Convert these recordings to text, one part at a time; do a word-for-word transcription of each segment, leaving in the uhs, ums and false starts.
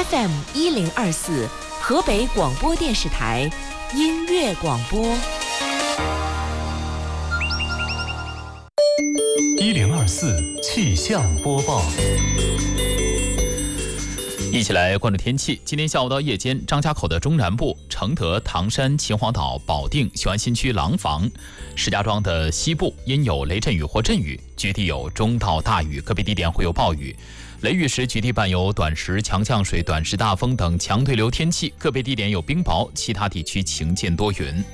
F M 一零二四，河北广播电视台音乐广播。 一零二四气象播报。一起来关注天气。今天下午到夜间，张家口的中南部、承德、唐山、秦皇岛、保定、雄安新区廊坊、石家庄的西部阴有雷阵雨或阵雨，局地有中到大雨，个别地点会有暴雨。雷雨时，局地伴有短时强降水、短时大风等强对流天气，个别地点有冰雹，其他地区晴间多云。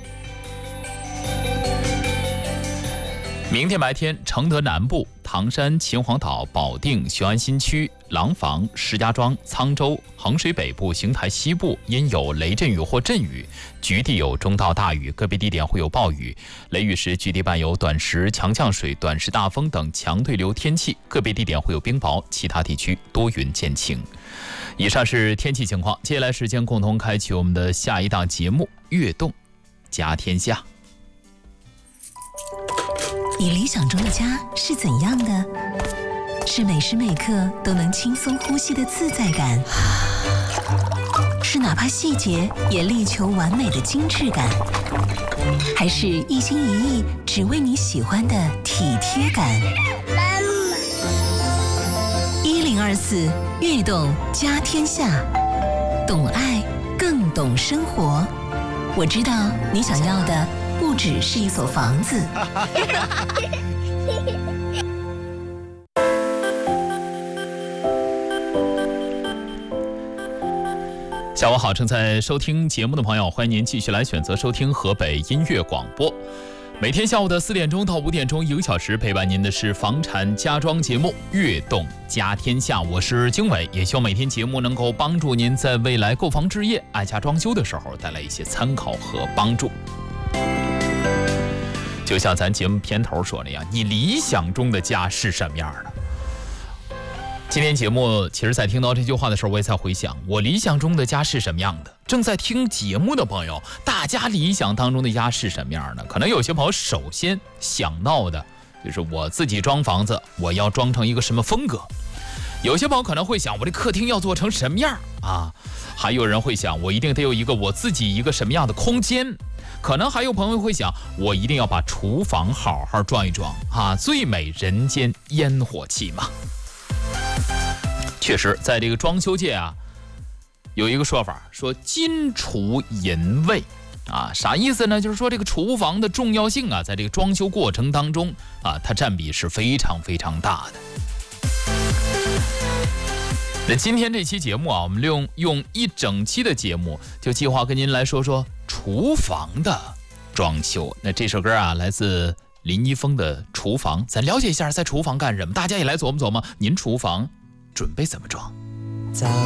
明天白天，承德南部、唐山、秦皇岛、保定、雄安新区、廊坊、石家庄、沧州、衡水北部、邢台西部阴有雷阵雨或阵雨，局地有中到大雨，个别地点会有暴雨。雷雨时，局地伴有短时强降水、短时大风等强对流天气，个别地点会有冰雹，其他地区多云见晴。以上是天气情况，接下来时间共同开启我们的下一档节目《跃动家天下》。 你理想中的家是怎样的？是每时每刻都能轻松呼吸的自在感，是哪怕细节也力求完美的精致感，还是一心一意只为你喜欢的体贴感？一零二四跃动家天下，懂爱更懂生活。我知道你想要的不只是一所房子。 下午好，正在收听节目的朋友，欢迎您继续来选择收听河北音乐广播。每天下午的四点钟到五点钟，一个小时陪伴您的是房产家装节目《跃动家天下》，我是经纬，也希望每天节目能够帮助您在未来购房置业、爱家装修的时候带来一些参考和帮助。就像咱节目片头说那样，你理想中的家是什么样的？今天节目其实在听到这句话的时候，我也在回想我理想中的家是什么样的。正在听节目的朋友，大家理想当中的家是什么样的？可能有些朋友首先想到的就是我自己装房子，我要装成一个什么风格。有些朋友可能会想，我这客厅要做成什么样啊？还有人会想，我一定得有一个我自己一个什么样的空间。可能还有朋友会想，我一定要把厨房好好装一装啊，最美人间烟火气嘛。确实，在这个装修界啊，有一个说法，说金厨银卫啊，啥意思呢？就是说这个厨房的重要性啊，在这个装修过程当中啊，它占比是非常非常大的。那今天这期节目啊，我们用用一整期的节目，就计划跟您来说说厨房的装修。那这首歌啊，来自林一峰的《厨房》，咱了解一下在厨房干什么。大家也来琢磨琢磨，您厨房准备怎么装？ 早